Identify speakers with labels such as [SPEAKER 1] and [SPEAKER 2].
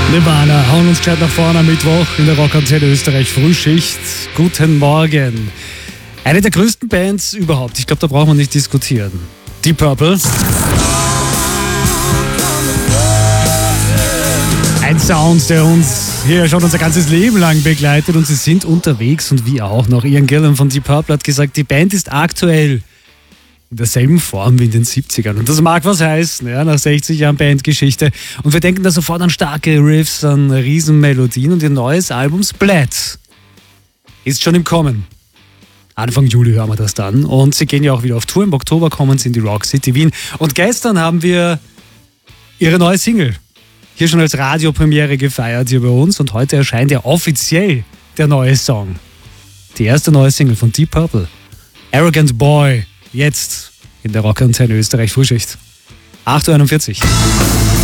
[SPEAKER 1] Nirvana hauen uns gescheit nach vorne am Mittwoch in der Rockantenne Österreich Frühschicht. Guten Morgen. Eine der größten Bands überhaupt. Ich glaube, da brauchen wir nicht diskutieren. Deep Purple. Ein Sound, der uns hier schon unser ganzes Leben lang begleitet, und sie sind unterwegs und wir auch noch. Ian Gillan von Deep Purple hat gesagt, die Band ist aktuell in derselben Form wie in den 70ern. Und das mag was heißen, ja, nach 60 Jahren Bandgeschichte. Und wir denken da sofort an starke Riffs, an Riesenmelodien, und ihr neues Album Splat ist schon im Kommen. Anfang Juli hören wir das dann. Und sie gehen ja auch wieder auf Tour. Im Oktober kommen sie in die Rock City Wien. Und gestern haben wir ihre neue Single hier schon als Radiopremiere gefeiert hier bei uns. Und heute erscheint ja offiziell der neue Song. Die erste neue Single von Deep Purple. Arrogant Boy. Jetzt in der Rockantenne Österreich Frühschicht. 8.41 Uhr.